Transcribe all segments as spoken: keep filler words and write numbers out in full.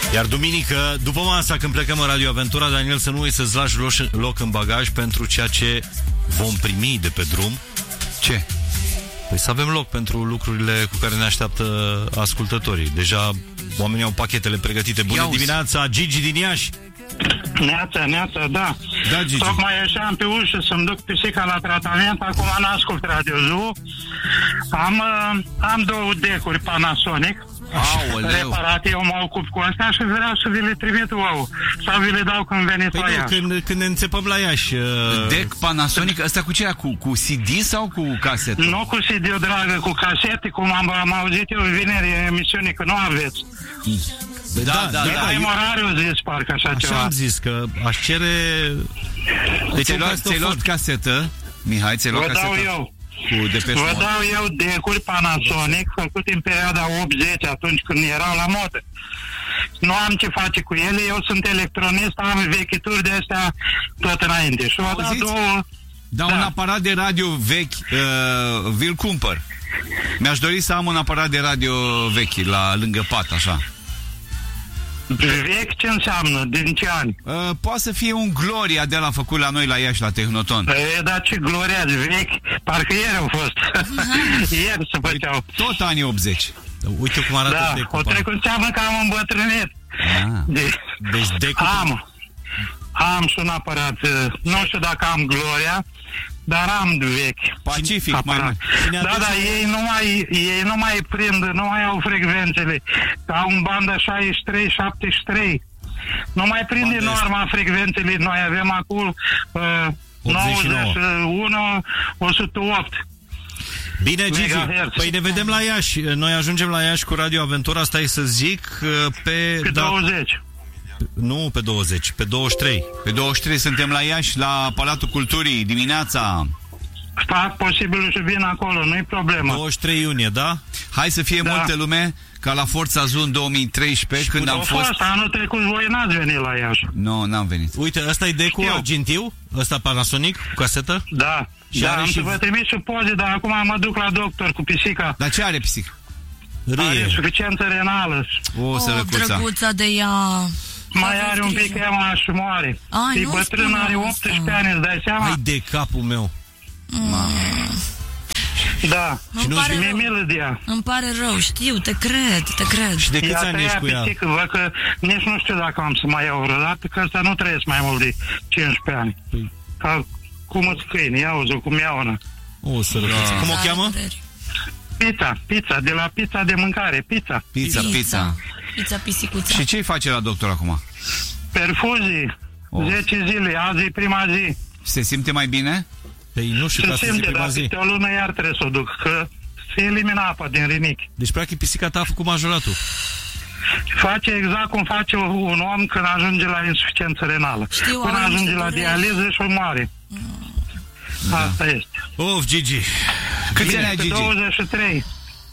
Iar duminică, după masa, când plecăm în Radio Aventura, Daniel, să nu uiți să-ți lași loc în bagaj pentru ceea ce vom primi de pe drum. Ce? Păi să avem loc pentru lucrurile cu care ne așteaptă ascultătorii. Deja oamenii au pachetele pregătite. Bună Ia-uzi. dimineața, Gigi din Iași. Neața, neața, da. Da, Gigi. Tocmai ieșeam pe ușă să-mi duc pisica la tratament. Acum n-ascult Radio Zoo. Am, uh, am două decuri Panasonic. Aoleu. Reparate, eu mă ocup cu asta și vreau să vi le trimit ouă. Sau vi le dau când veniți Păi la nu, Iași. când, când ne înțepăm la Iași. Uh... Dec Panasonic, ăsta cu ce era? Cu, cu C D sau cu casetă? Nu cu C D, dragă, cu casete, cum am, am auzit eu vineri în emisiune, că nu aveți. Da, da, da. Da, da da, eu... Morariu zis, parcă așa, Așa ceva. am zis, că aș cere... Deci Ți-ai luat, ți-ai luat casetă? Mihai, ți-ai luat Vă casetă? dau eu. Cu Depeche Vă Mode. dau eu decuri Panasonic făcute în perioada optzeci, atunci când erau la modă. Nu am ce face cu ele, eu sunt electronist, am vechituri de astea tot înainte. Și vă dau Auziți? două... Da, Da. un aparat de radio vechi, uh, vi-l cumpăr. Mi-aș dori să am un aparat de radio vechi, la lângă pat, așa. Vechi ce înseamnă? Din ce ani? Uh, poate să fie un Gloria de la făcut la noi la Iași, la Tehnoton. E, dar ce glorează, vechi, parcă ieri au fost. Ieri se făceau. Tot anii optzeci. Uite cum arată Da, decul. o trecut înseamnă că am îmbătrânit. Ah. De... Deci decul... Am. Am și un aparat. Nu știu dacă am Gloria, dar am vechi. Pacific, aparat. mai Cine a Da, dus- da, ei nu mai, ei nu mai prind, nu mai au frecvențele. Au un bandă șaizeci și trei șaptezeci și trei. Nu mai prinde Bandă norma frecvențele. Noi avem acum uh, optzeci și nouă. nouăzeci și unu o sută opt. Bine, Gigi, megahertz. păi ne vedem la Iași. Noi ajungem la Iași cu Radio Aventura, stai să zic, pe... Pe da, douăzeci. nu pe douăzeci, pe douăzeci și trei. Pe douăzeci și trei suntem la Iași, la Palatul Culturii, dimineața. Fac posibil și vin acolo, nu-i problemă. douăzeci și trei iunie, da? Hai să fie Da. multă lume, ca la Forța Zoo în două mii treisprezece, când Au am fost... fost, anul trecut voi n-ați venit la Iași. Nu, n-am venit. Uite, ăsta e decul Știu. argintiu, ăsta Panasonic, cu casetă. Da, Și da, are am și- să vă trimit și poze, dar acum mă duc la doctor cu pisica. Dar ce are pisic? Are Râie. suficiență renală. O, Oh, sărăcuța. drăguța de ea. Mai Aveți are un grijă. pic ema și moare. Ai, E nu bătrân, spune are asta. optsprezece ani, îți dai seama? Hai de capul meu. Da. Îmi nu-și pare Și mi-e rău. milă de ea. Îmi pare rău, știu, te cred, te cred. Și de E câți a ani treia ești cu ea? pisică, văd că nici nu știu dacă am să mai iau vreodată, că ăsta nu trăiesc mai mult de cincisprezece ani. Păi- Ca cum îți câine, iau-zi cum iau-nă. O, sărăcuță. Cum o Are cheamă? dureri. Pizza, pizza, de la pizza de mâncare, pizza. Pizza, pizza. Pizza pisicuța. Și ce-i face la doctor acum? Perfuzii, Oh. zece zile, azi e prima zi. Se simte mai bine? Păi nu știu, Se ca să zic simte, prima dar zi. peste o lună iar trebuie să o duc, că se elimina apa din rinichi. Deci, practic, pisica ta a făcut majoratul. Face exact cum face un om când ajunge la insuficiență renală. Știu, Până am ajunge niște la dureri. dializă și o moare. Asta este. Of, Gigi. Câți ani Bine, ai, pe Gigi? douăzeci și trei.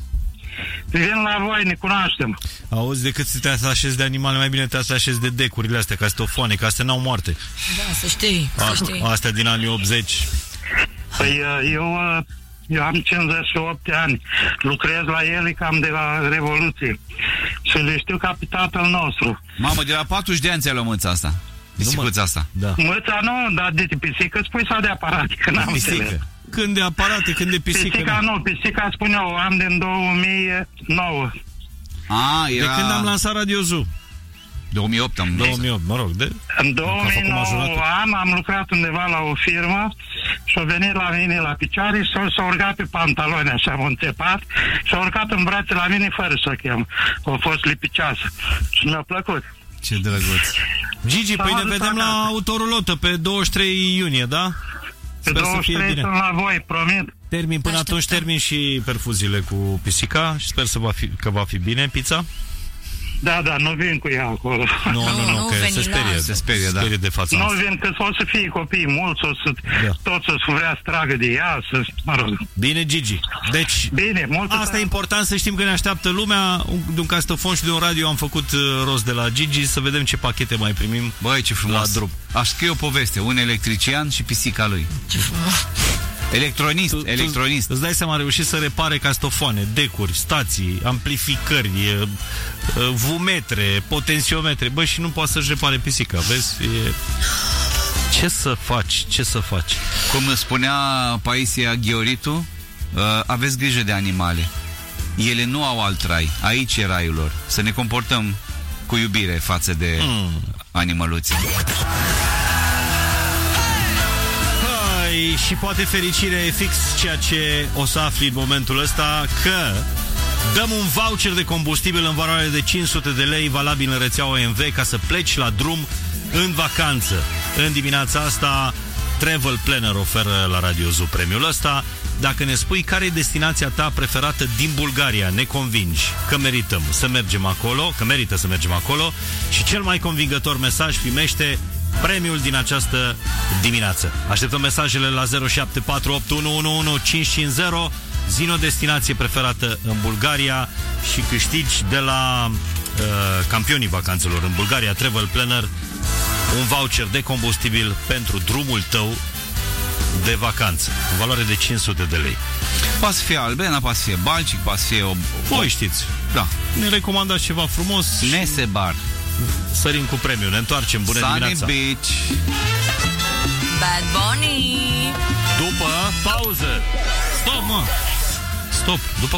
Vin la voi, ne cunoaștem. Auzi, decât să te atașezi de animale, mai bine te atașezi de decurile astea, ca stofoane, că astea n-au moarte. Da, să știi, să A, știi. astea din anii optzeci. Păi eu, eu am cincizeci și opt ani. Lucrez la ele cam de la Revoluție. Și le știu ca pe tatăl nostru. Mamă, de la patruzeci de ani ți-ai luat mâța asta. Pisicuța asta. Da. Mâța nu, dar de pisică spui sau de aparat? Că n-am înțeles. Pisică. Când de aparate, când de pisică. Pisica da. nu, pisica spun eu, am din două mii nouă. A, De era... când am lansat Radio Zoo? două mii opt am două mii opt, mă rog. De... În două mii nouă majoratul. am, am lucrat undeva la o firmă și-a venit la mine la picioare și s-a, s-a urcat pe pantaloni, așa am înțepat, și a urcat în brațe la mine fără să o chem. A fost lipicioasă și mi-a plăcut. Ce drăguț. Gigi, S-a păi ne adus vedem acasă. la autorul lotă pe douăzeci și trei iunie, da? Pe Sper să douăzeci și fie trei bine. sunt la voi, promit. Termin până Așteptăm. atunci, termin și perfuziile cu pisica și sper să va fi, că va fi bine pizza. Da, da, nu vin cu ea acolo. Nu, nu, Nu, nu, nu că veni, se sperie, lasă. se sperie, da. sperie de fața Nu asta. vin că o să fie copii mulți, o să, Da. tot să vrea să tragă de ea, să, mă rog. Bine, Gigi. Deci, Bine, multă asta e important să știm că ne așteaptă lumea. De un castofon și de un radio am făcut uh, rost de la Gigi, să vedem ce pachete mai primim. Băi, ce frumos. La drum. Aș scrie o poveste. Un electrician și pisica lui. Ce frumos. Electronist, tu, electronist. Tu, îți dai seama, a reușit să repare castofoane, decuri, stații, amplificări, vumetre, potențiometre. Bă, și nu poate să-și repare pisica, vezi? E... Ce să faci? Ce să faci? Cum spunea Paisia Ghioritu, uh, aveți grijă de animale. Ele nu au alt rai. Aici e raiul lor. Să ne comportăm cu iubire față de mm. animăluți. Hai, și poate fericire e fix ceea ce o să afli în momentul ăsta, că dăm un voucher de combustibil în valoare de cinci sute de lei valabil în rețeaua O M V ca să pleci la drum în vacanță. În dimineața asta Travel Planner oferă la Radio Zoo premiul ăsta. Dacă ne spui care e destinația ta preferată din Bulgaria, ne convingi că merităm să mergem acolo, că merită să mergem acolo, și cel mai convingător mesaj primește premiul din această dimineață. Așteptăm mesajele la zero șapte patru opt unu unu unu cinci cinci zero. Zi-ne o destinație preferată în Bulgaria și câștigi de la uh, campionii vacanțelor în Bulgaria, Travel Planner, un voucher de combustibil pentru drumul tău de vacanță, în valoare de cinci sute de lei. Poate să fie Albena, poate să fie Balcic, poate să fie o... Voi știți. Da. Ne recomandați ceva frumos. Nesebar. Sărim cu premiu, ne întoarcem. Bună Sunny dimineața. Beach. Bad Bunny. După pauză. Stop, mă. Stop. După